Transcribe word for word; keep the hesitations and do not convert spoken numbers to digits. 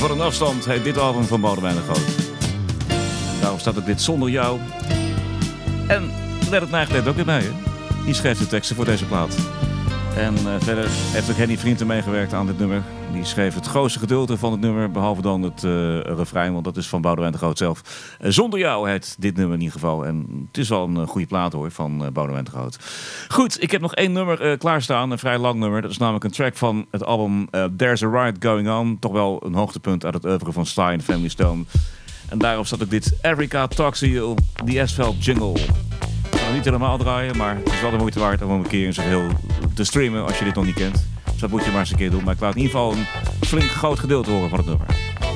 Voor een afstand heet dit album van Boudewijn de Groot. Daarom staat ook dit Zonder Jou. En Let het Nijglet ook weer bij, hè? Die schreef de teksten voor deze plaat. En uh, verder heeft ook Henny Vrienden meegewerkt aan dit nummer. Die schreef het grootste gedeelte van het nummer, behalve dan het uh, refrein, want dat is van Boudewijn de Groot zelf. Uh, Zonder Jou heet dit nummer in ieder geval. En het is wel een uh, goede plaat hoor, van uh, Boudewijn de Groot. Goed, ik heb nog één nummer uh, klaarstaan, een vrij lang nummer. Dat is namelijk een track van het album uh, There's a Riot Going On. Toch wel een hoogtepunt uit het oeuvre van Sly and Family Stone. En daarop staat ook dit Erica Talks to You, The Asphalt Jingle. Ik ga het niet helemaal draaien, maar het is wel de moeite waard om een keer in zijn geheel te streamen als je dit nog niet kent. Dus dat moet je maar eens een keer doen. Maar ik laat in ieder geval een flink groot gedeelte horen van het nummer.